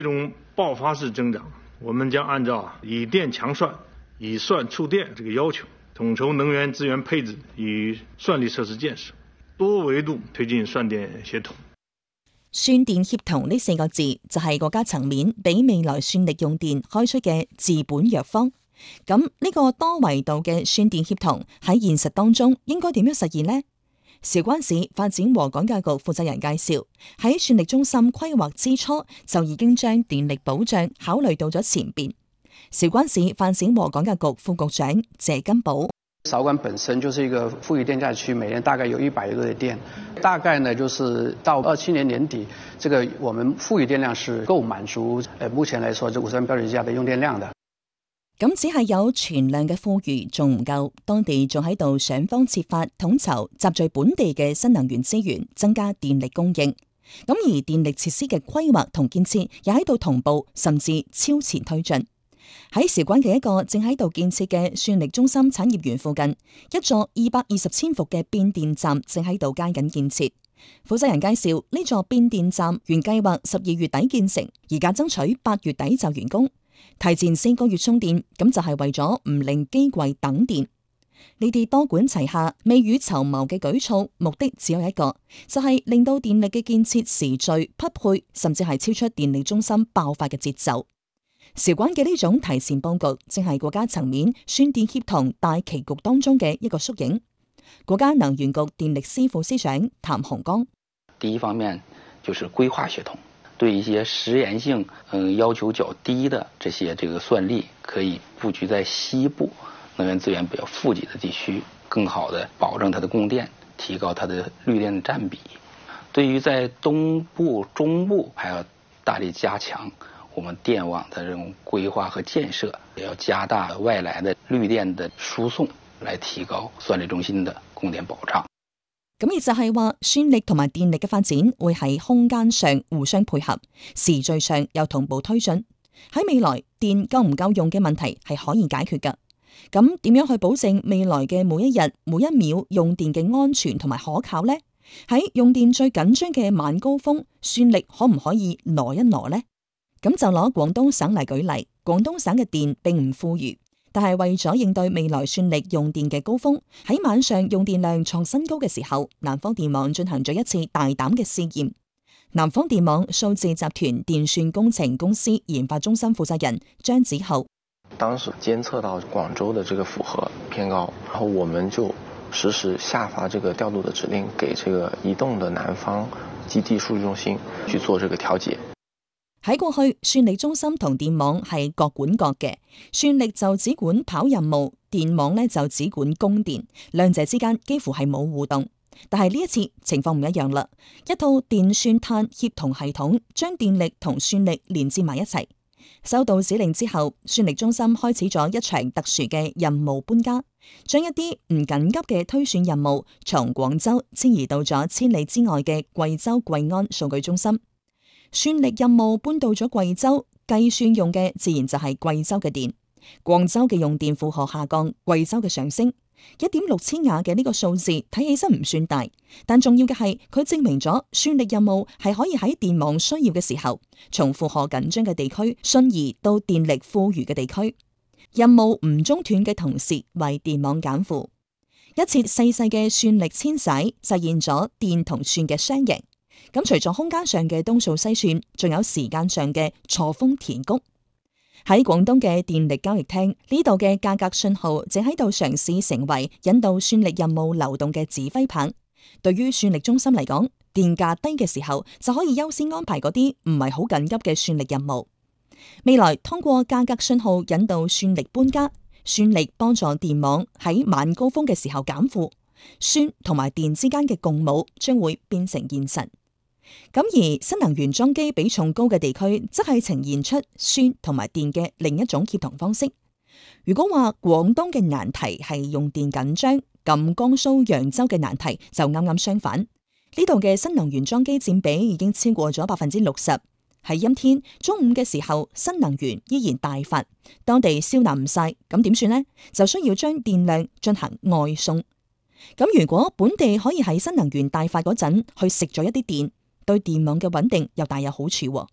这种爆发式增长，我们将按照以电强算、以算促电这个要求，统筹能源资源配置与算力设施建設，多維度推進算電協同。 算電協同呢4個字就係國家層面俾未來算力用電開出嘅治本藥方。咁呢個多維度嘅算電協同喺現實當中應該點樣實現呢？韶關市發展和改革局負責人介紹，喺算力中心規劃之初就已經將電力保障考慮到咗前邊。韶關市發展和改革局副局長謝金寶： 韶關本身就是一個富裕電價區，每年大概有100億的電，大概呢就是到27年年底，這個我們富裕電量是夠滿足目前來說這53標準價的用電量的。 咁只係有存量嘅富裕仲唔夠，當地仲喺度想方設法統籌集聚本地嘅新能源資源，增加電力供應。咁而電力設施嘅規劃同建設也喺度同步甚至超前推進。喺韶關嘅一個正喺度建設嘅算力中心產業園附近，一座220千伏嘅變電站正喺度加緊建設。負責人介紹，呢座變電站原計劃12月底建成，而家爭取8月底就完工。提前4個月充電，咁就係為咗唔令機櫃等電。呢啲多管齊下、未雨綢繆嘅舉措，目的只有一個，就係令到電力嘅建設時序匹配，甚至係超出電力中心爆發嘅節奏。韶關嘅呢種提前佈局，正係國家層面算電協同大棋局當中嘅一個縮影。國家能源局電力司副司長譚洪剛： 第一方面就是規劃協同。對一些實驗性要求較低的這些算力，可以佈局在西部能源資源比較富集的地區，更好的保證它的供電，提高它的綠電的佔比。對於在東部、中部，還要大力加強我們電網的這種規劃和建設，也要加大外來的綠電的輸送，來提高算力中心的供電保障。 咁亦就係話，算力同埋電力嘅發展會喺空間上互相配合，時序上又同步推進。喺未來，電夠唔夠用嘅問題係可以解決㗎。咁點樣去保證未來嘅每一日、每一秒用電嘅安全同埋可靠呢？喺用電最緊張嘅晚高峰，算力可唔可以挪一挪呢？咁就攞廣東省嚟舉例，廣東省嘅電並唔富裕。但係為咗應對未來算力用電嘅高峰，喺晚上用電量創新高嘅時候，南方電網進行咗一次大膽嘅試驗。南方電網數字集團電算工程公司研發中心負責人張子浩： 當時監測到廣州的這個負荷偏高，然後我們就實時下發這個調度的指令，給這個移動的南方基地數據中心去做這個調節。 喺過去，算力中心同電網係各管各嘅，算力就只管跑任務，電網呢就只管供電，兩者之間幾乎係冇互動。但係呢一次情況唔一樣啦，一套電算碳協同系統將電力同算力連接埋一齊。收到指令之後，算力中心開始咗一場特殊嘅任務搬家，將一啲唔緊急嘅推算任務從廣州遷移到咗千里之外嘅貴州貴安數據中心。算力任務搬到咗貴州，計算用嘅自然就係貴州嘅電。廣州嘅用電負荷下降，貴州嘅上升。1.6千瓦嘅呢個數字睇起身唔算大，但重要嘅係佢證明咗算力任務係可以喺電網需要嘅時候，從負荷緊張嘅地區迅移到電力富裕嘅地區。任務唔中斷嘅同時，為電網減負。一次細細嘅算力遷徙，實現咗電同算嘅雙贏。咁除咗空間上嘅東數西算，仲有時間上嘅錯峰填谷。喺廣東嘅電力交易廳，呢度嘅價格信號正喺度嘗試成為引導算力任務流動嘅指揮棒。對於算力中心嚟講，電價低嘅時候就可以優先安排嗰啲唔係好緊急嘅算力任務。未來通過價格信號引導算力搬家，算力幫助電網喺晚高峰嘅時候減負，算同埋電之間嘅共舞將會變成現實。咁而新能源裝機比重高嘅地區，則係呈現出算同埋電嘅另一種協同方式。如果話廣東嘅難題係用電緊張，咁江蘇揚州嘅難題就啱啱相反。呢度嘅新能源裝機佔比已經超過咗60%。喺陰天中午嘅時候，新能源依然大發，當地消納唔晒，咁點算呢？就需要將電量進行外送。咁如果本地可以喺新能源大發嗰陣去食咗一啲電，對電網嘅穩定又大有好處。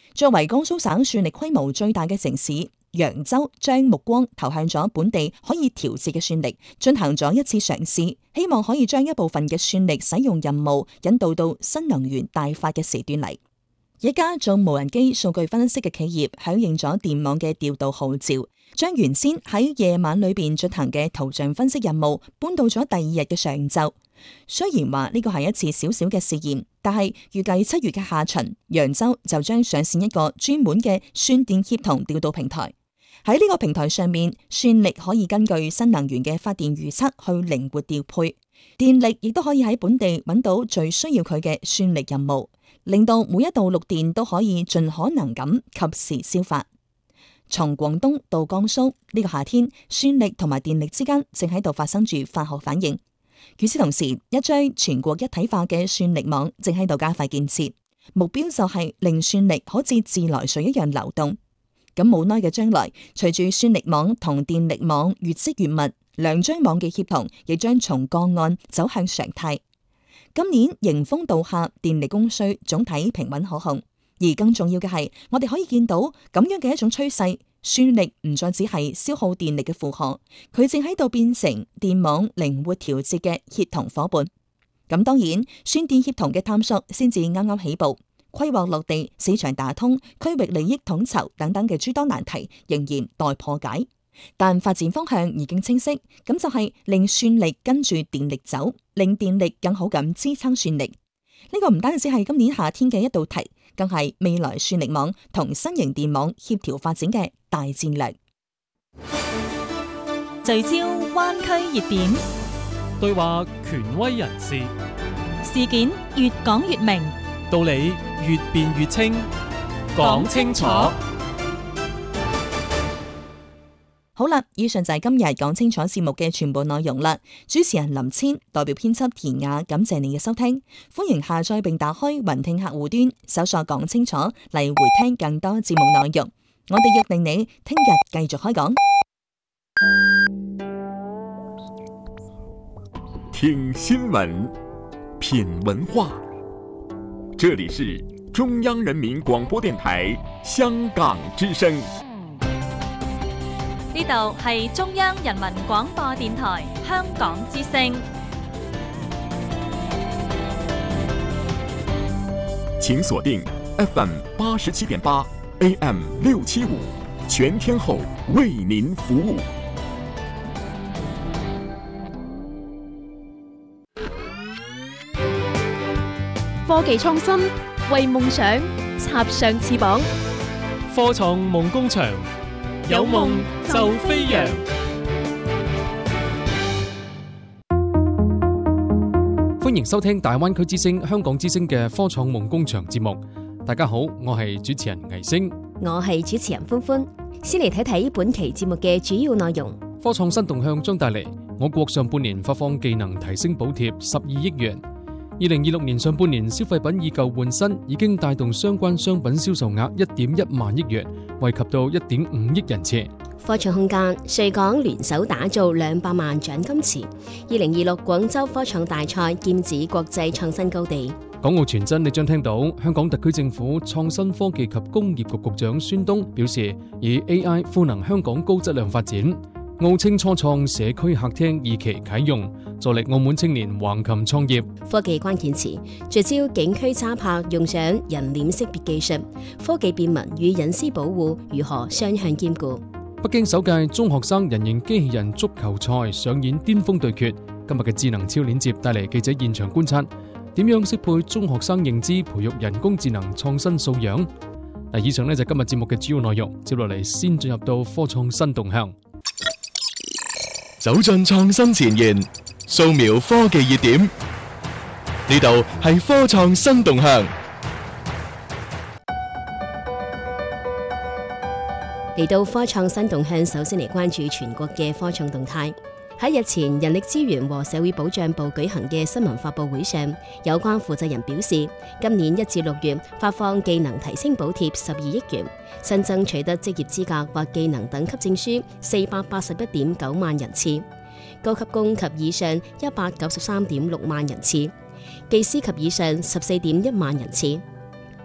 作為江蘇省算力規模最大嘅城市，揚州將目光投向咗本地可以調節嘅算力，進行咗一次嘗試，希望可以將一部分嘅算力使用任務引導到新能源大發嘅時段嚟。一家做無人機數據分析嘅企業響應咗電網嘅調度號召，將原先喺夜晚裏邊進行嘅圖像分析任務搬到咗第二日嘅上晝。雖然話呢個係一次小小嘅試驗，但係預計7月嘅下旬，揚州就將上線一個專門嘅算電協同調度平台。喺呢個平台上面，算力可以根據新能源嘅發電預測去靈活調配，電力亦都可以喺本地揾到最需要佢嘅算力任務，令到每一度錄電都可以盡可能咁及時消化。從廣東到江蘇，呢個夏天，算力同埋電力之間正喺度發生住化學反應。與此同時，一張全國一體化嘅算力網正喺度加快建設，目標就係令算力好似自來水一樣流動。咁冇耐嘅將來，隨住算力網同電力網越積越密，兩張網嘅協同亦將從個案走向常態。今年迎峰倒下，電力供需總體平穩可控。而更重要嘅係，我哋可以見到咁樣嘅一種趨勢，算力唔再只係消耗電力嘅負荷，佢正喺度變成電網靈活調節嘅協同夥伴。咁當然，算電協同嘅探索先至啱啱起步。規劃落地、市場打通、區域利益統籌等等嘅諸多難題仍然待破解，但發展方向已經清晰，咁就係令算力跟住電力走，令電力更好咁支撐算力。呢個唔單止係今年夏天嘅一道題，更係未來算力網同新型電網協調發展嘅大戰略。 聚焦灣區熱點， 對話權威人士， 事件越講越明， 道理越辯越清，講清楚。 好啦，以上就係今日講清楚節目嘅全部內容啦。主持人林千，代表編輯田雅，感謝你嘅收聽。歡迎下載並打開雲聽客戶端，搜索講清楚嚟回聽更多節目內容。我哋約定你聽日繼續開講。 聽新聞，品文化。這裡是中央人民廣播電台香港之聲。 呢度係中央人民廣播電台香港之聲。 請鎖定 FM 87.8 AM 675，全天候為您服務。 科技創新，為夢想插上翅膀。 科創夢工場，有夢就飛揚。歡迎收聽大灣區之聲、香港之聲嘅科創夢工場節目。大家好，我係主持人魏星， 我係主持人歡歡。先嚟睇睇本期節目嘅主要內容。 科創新動向將帶嚟我國上半年發放技能提升補貼12億元。2026年上半年消費品以舊換新，已經帶動相關商品銷售額1.1萬億元，惠及到1.5億人次。 科創空間，穗港聯手打造200萬獎金池。2026廣州科創大賽劍指國際創新高地。 港澳傳真，你將聽到香港特區政府創新科技及工業局局長孫東表示，以 AI 賦能香港高質量發展。澳青初創社區客廳2期啟用，助力澳門青年橫琴創業。 科技關鍵詞，聚焦景區差拍用上人臉識別技術，科技便民與隱私保護如何雙向兼顧。 北京首屆中學生人形機器人足球賽上演巔峰對決。今日嘅智能超鏈接帶嚟記者現場觀察，點樣適配中學生認知，培育人工智能創新素養。以上呢就係今日節目嘅主要內容。接落嚟先進入到科創新動向。 走進創新前沿，掃描科技熱點。呢度係科創新動向。 嚟到科創新動向，首先嚟關注全國嘅科創動態。喺日前人力資源和社會保障部舉行嘅新聞發佈會上，有關負責人表示，今年1至6月發放技能提升補貼12億元，新增取得職業資格或技能等級證書481.9萬人次，高級工及以上193.6萬人次，技師及以上14.1萬人次。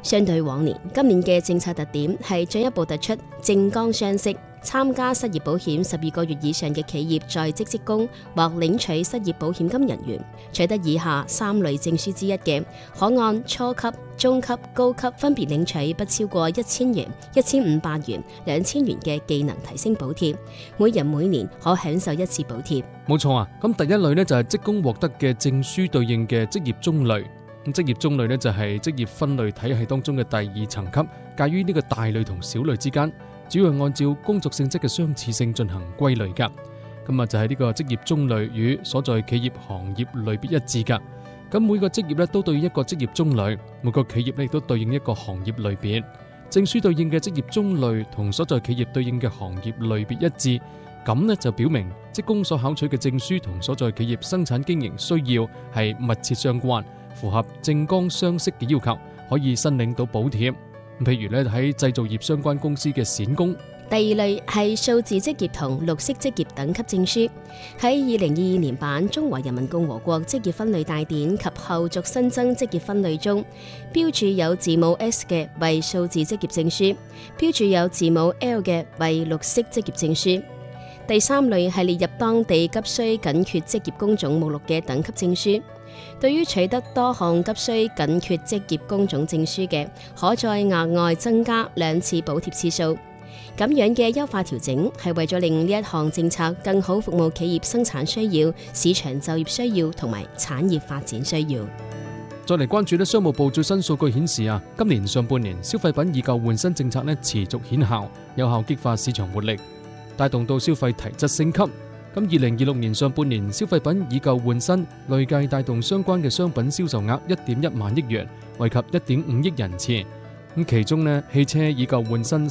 相對往年，今年嘅政策特點係進一步突出政綱雙式，參加失業保險12個月以上嘅企業在職職工或領取失業保險金人員，取得以下3類證書之一嘅，可按初級、中級、高級分別領取不超過1000元、1500元、2000元嘅技能提升補貼，每人每年可享受1次補貼。 冇錯啊，咁第一類呢，就係職工獲得嘅證書對應嘅職業中類。咁職業中類呢，就係職業分類體系當中嘅第2層級，介於呢個大類同小類之間，主要係按照工作性質嘅相似性進行歸類㗎。咁啊就係呢個職業中類與所在企業行業類別一致㗎。咁每個職業呢都對應一個職業中類，每個企業呢亦都對應一個行業類別。證書對應嘅職業中類同所在企業對應嘅行業類別一致，咁呢就表明職工所考取嘅證書同所在企業生產經營需要係密切相關，符合政綱雙式嘅要求，可以申領到補貼。譬如咧喺製造業相關公司嘅閃工。 第2類係數字職業同綠色職業等級證書。喺2022年版《中華人民共和國職業分類大典》及後續新增職業分類中，標註有字母 S 嘅為數字職業證書，標註有字母 L 嘅為綠色職業證書。第3類係列入當地急需緊缺職業工種目錄嘅等級證書。對於取得多項急需緊缺職業工種證書嘅，可再額外增加2次補貼次數。咁樣嘅優化調整係為咗令呢一項政策更好服務企業生產需要、市場就業需要同埋產業發展需要。 再嚟關注咧，商務部最新數據顯示啊，今年上半年消費品以舊換新政策咧持續顯效，有效激發市場活力，帶動到消費提質升級。咁2026年上半年消費品以舊換新累計帶動相關嘅商品銷售額1.1萬億元，惠及1.5億人次。咁其中呢，汽車以舊換新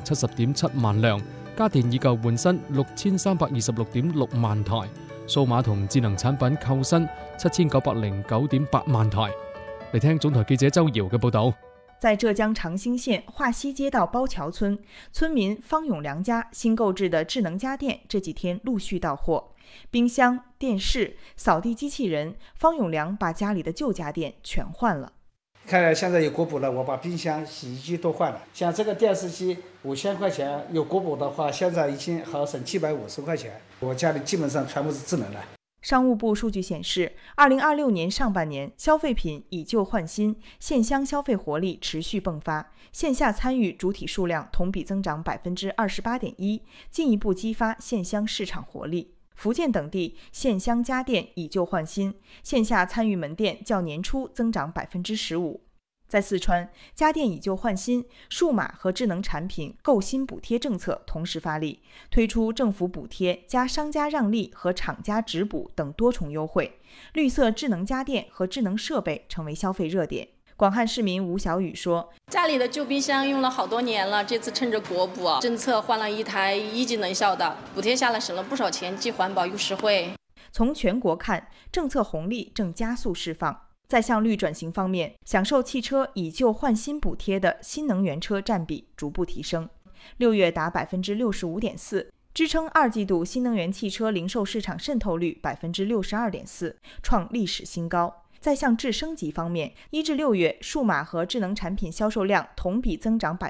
370.7萬輛，家電以舊換新6326.6萬台，數碼同智能產品購新7909.8萬台。嚟聽總台記者周瑤嘅報道。 在浙江長興縣華西街道包橋村，村民方永良家新購置的智能家電這幾天陸續到貨，冰箱、電視、掃地機器人，方永良把家裡的舊家電全換了。 看現在有國補了，我把冰箱、洗衣機都換了。像這個電視機5000塊錢，有國補的話，現在已經好省750塊錢。我家裡基本上全部是智能的。 商務部數據顯示，2026年上半年消費品以舊換新，線鄉消費活力持續迸發，線下參與主體數量同比增長28.1%，進一步激發線鄉市場活力。福建等地線鄉家電以舊換新，線下參與門店較年初增長15%。在四川，家電以舊換新、數碼和智能產品購新補貼政策同時發力，推出政府補貼加商家讓利和廠家直補等多重優惠，綠色智能家電和智能設備成為消費熱點。廣漢市民吳小雨說： 家裡的舊冰箱用了好多年了，這次趁着國補政策換了一台1級能效的，補貼下來省了不少錢，既環保又實惠。 從全國看，政策紅利正加速釋放。在向綠轉型方面，享受汽車以舊換新補貼的新能源車佔比逐步提升，6月達65.4%，支撐2季度新能源汽車零售市場滲透率62.4%，創歷史新高。在向智升級方面，1至6月數碼和智能產品銷售量同比增長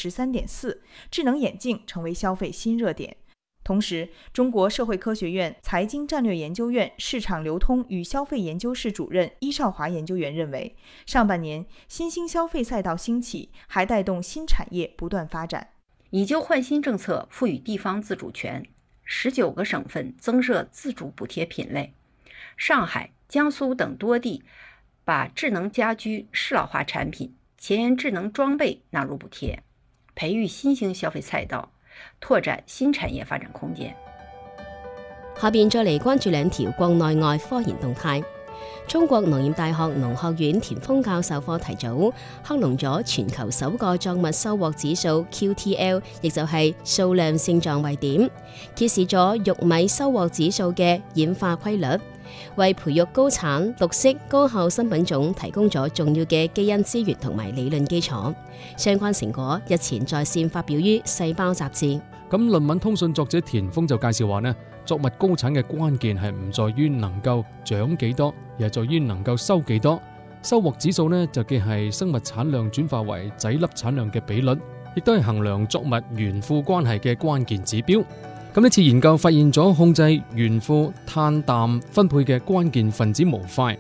13.4%，智能眼鏡成為消費新熱點。同時，中國社會科學院財經戰略研究院市場流通與消費研究室主任伊少華研究員認為，上半年新興消費賽道興起，還帶動新產業不斷發展。 以舊換新政策賦予地方自主權，19個省份增設自主補貼品類，上海、江蘇等多地把智能家居、適老化產品、前沿智能裝備納入補貼，培育新興消費賽道，拓展新產業發展空間。 下邊再嚟關注2條國內外科研動態。中國農業大學農學院田豐教授課題組克隆咗全球首個作物收穫指數 QTL， 亦就係數量性狀為點，揭示咗玉米收穫指數嘅演化規律，為培育高產、綠色、高效新品種提供咗重要嘅基因資源同埋理論基礎。相關成果日前在線發表於《細胞》雜誌。 咁論文通訊作者田豐就介紹話呢，作物高產嘅關鍵係唔在於能夠長幾多，而係在於能夠收幾多。 收穫指數呢，就既係生物產量轉化為仔粒產量嘅比率，亦都係衡量作物懸庫關係嘅關鍵指標。咁呢次研究發現咗控制懸庫碳氮分配嘅關鍵分子模塊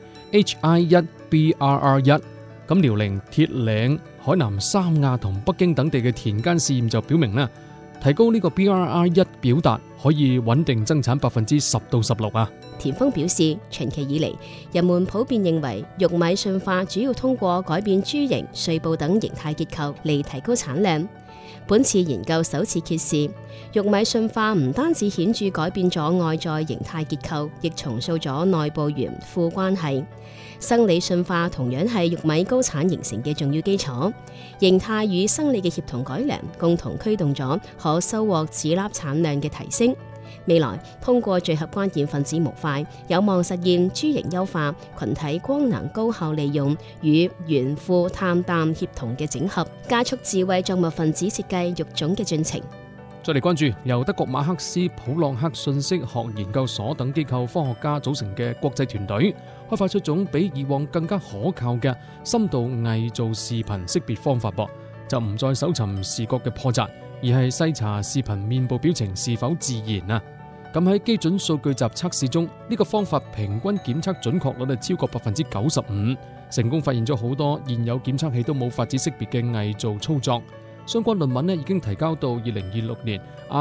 HI1BRR1。咁遼寧、鐵嶺、海南三亞同北京等地嘅田間試驗就表明啦，提高呢個 BRR1 表達可以穩定增產10%到16%啊。 田豐表示，長期以嚟，人們普遍認為玉米馴化主要通過改變株型、穗部等形態結構嚟提高產量。本次研究首次揭示，玉米馴化唔單止顯著改變咗外在形態結構，亦重塑咗內部懸庫關係。生理馴化同樣係玉米高產形成嘅重要基礎，形態與生理嘅協同改良，共同驅動咗可收穫子粒產量嘅提升。未來通過聚合關鍵分子模塊，有望實現株型優化、群體光能高效利用與懸庫碳氮協同嘅整合，加速智慧作物分子設計育種嘅進程。 再嚟關注由德國馬克斯普洛克信息學研究所等機構科學家組成嘅國際團隊，開發出種比以往更加可靠嘅深度偽造視頻識別方法噃，就唔再搜尋視覺嘅破綻，而係篩查視頻面部表情是否自然啊。咁喺基準數據集測試中，呢個方法平均檢測準確率超過95%，成功發現咗好多現有檢測器都冇法子識別嘅偽造操作。相關論文已經提交到2026年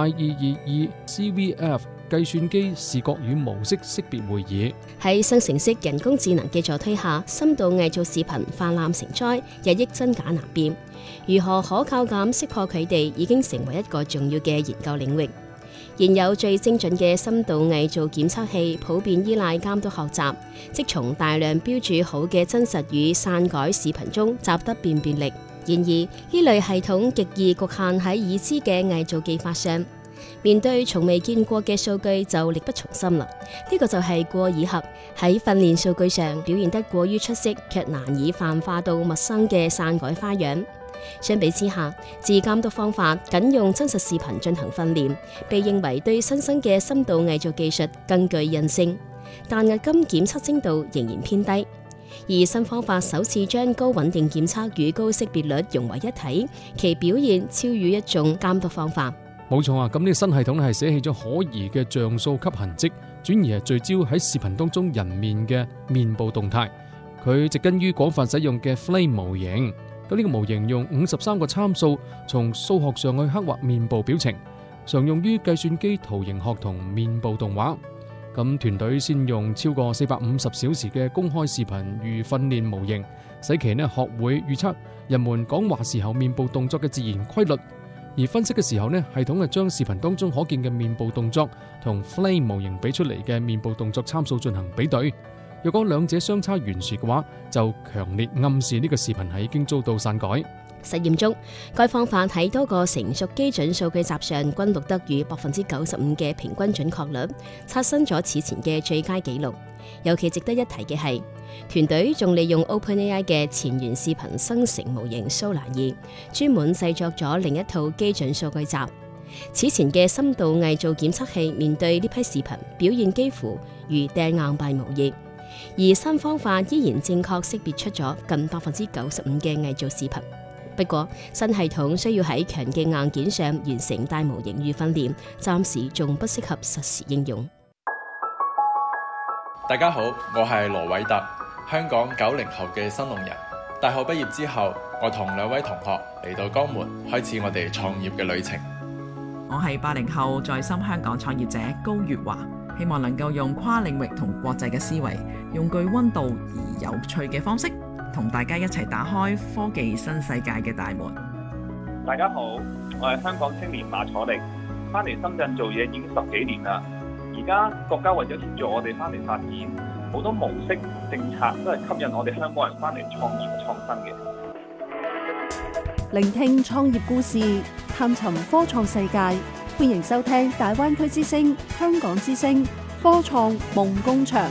IEEE CVF 計算機視覺與模式識別會議。 喺生成式人工智能嘅助推下，深度偽造視頻泛濫成災，日益真假難辨。如何可靠咁識破佢哋，已經成為一個重要嘅研究領域。現有最精準嘅深度偽造檢測器普遍依賴監督學習，即從大量標註好嘅真實與篡改視頻中習得辨別力。然而，呢類系統極易局限喺已知嘅偽造技法上，面對從未見過嘅數據就力不從心啦。呢個就係過爾合喺訓練數據上表現得過於出色，卻難以泛化到陌生嘅篡改花樣。相比之下，自監督方法僅用真實視頻進行訓練，被認為對新生嘅深度偽造技術更具韌性，但押金檢測精度仍然偏低。而新方法首次將高穩定檢測與高識別率融為一體，其表現超越一眾監督方法。 冇錯啊！咁呢個新系統係捨棄咗可疑嘅像素級痕跡，轉而係聚焦喺視頻當中人面嘅面部動態。佢植根於廣泛使用嘅 Flame 模型。咁呢個模型用53個參數從數學上去刻畫面部表情，常用於計算機圖形學同面部動畫。咁團隊先用超過450小時嘅公開視頻預訓練模型，使其學會預測人們講話時候面部動作嘅自然規律。而分析嘅時候系統係將視頻當中可見嘅面部動作同 Flame 模型俾出嚟嘅面部動作參數進行比對。若果兩者相差懸殊嘅話，就強烈暗示呢個視頻係已經遭到篡改。 實驗中，該方法喺多個成熟基準數據集上均錄得與95%嘅平均準確率，刷新咗此前嘅最佳紀錄。尤其值得一提嘅係，團隊仲利用 OpenAI 嘅前沿視頻生成模型 Solar2，專門製作咗另一套基準數據集。此前嘅深度偽造檢測器面對呢批視頻，表現幾乎如掟硬幣無異。而新方法依然正確識別出咗近95%嘅偽造視頻。不過，新系統需要喺強嘅硬件上完成大模型預訓練，暫時仲不適合實時應用。 大家好，我係羅偉特，香港90後嘅新農人。大學畢業之後，我同2位同學嚟到江門，開始我哋創業嘅旅程。 我係80後在深香港創業者高月華，希望能夠用跨領域同國際嘅思維，用具溫度而有趣嘅方式，同大家一齊打開科技新世界嘅大門。 大家好，我係香港青年馬楚力，翻嚟深圳做嘢已經10幾年啦。而家國家為咗協助我哋翻嚟發展，好多模式政策都係吸引我哋香港人翻嚟創業創新嘅。 聆聽創業故事，探尋科創世界，歡迎收聽大灣區之聲、香港之聲科創夢工場。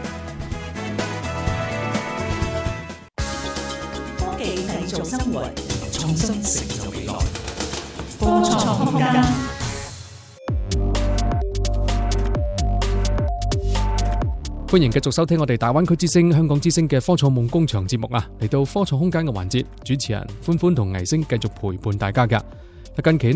科技製造生活，創新成就未來。科創空間。 歡迎繼續收聽我哋大灣區之聲、香港之聲嘅科創夢工場節目啊！嚟到科創空間嘅環節，主持人歡歡同倪星繼續陪伴大家㗎。近期